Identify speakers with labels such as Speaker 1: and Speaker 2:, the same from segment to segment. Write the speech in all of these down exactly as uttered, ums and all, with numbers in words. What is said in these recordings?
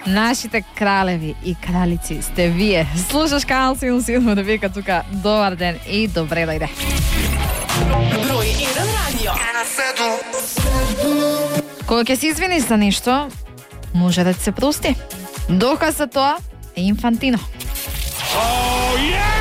Speaker 1: Нашите кралеви и кралици сте вие. Слушаш Канал седумдесет и седум да вика тука. Добар ден и добре дојде.
Speaker 2: Број еден радио.
Speaker 1: Кога ќе се извиниш за нешто, може да ти се прости. Доказ за тоа е Инфантино.
Speaker 3: Oh, yeah!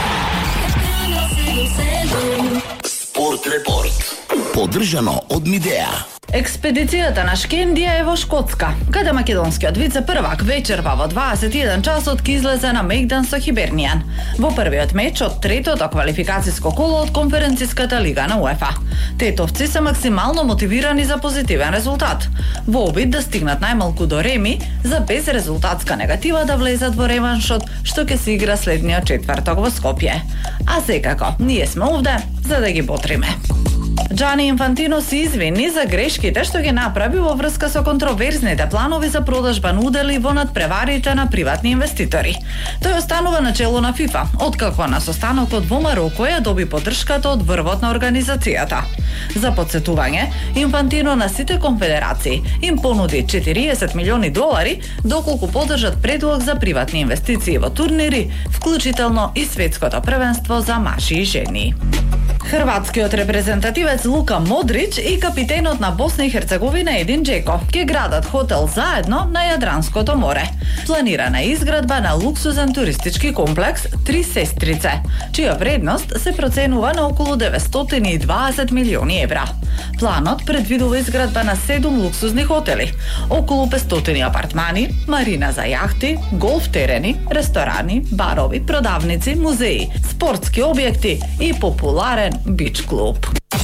Speaker 4: Спорт репорт. Поддржано од Мидеа.
Speaker 5: Експедицијата на Шкендија е во Шкотска, каде македонскиот вице-првак вечерва во дваесет и еден часот ки излезе на Мегдан со Хибернијан во првиот меч од третото квалификациско коло од конференциската лига на УЕФА. Тетовци се максимално мотивирани за позитивен резултат, во обид да стигнат најмалку до реми, за безрезултатска негатива да влезат во реваншот што ќе се игра следниот четврток во Скопје. А секако, ние сме овде за да ги ботриме. Џани Инфантино се извини за грешките што ги направи во врска со контроверзните планови за продажба на удели во надпреварите на приватни инвеститори. Тој останува на чело на ФИФА, откако на состанокот во Мароко ја доби поддршката од врвот на организацијата. За подсетување, Инфантино на сите конфедерации им понуди четириесет милиони долари доколку поддржат предлог за приватни инвестиции во турнири, вклучително и светското првенство за мажи и жени. Хрватскиот репрезентативец Лука Модрич и капитенот на Босна и Херцеговина Един Джеко ќе градат хотел заедно на Јадранското море. Планирана е изградба на луксузен туристички комплекс Три сестрице, чија вредност се проценува на околу деветстотини и дваесет милиони евра. Планот предвидува изградба на седум луксузни хотели, околу петстотини апартмани, марина за јахти, голф терени, ресторани, барови, продавници, музеи, спортски објекти и популарен бич клуб.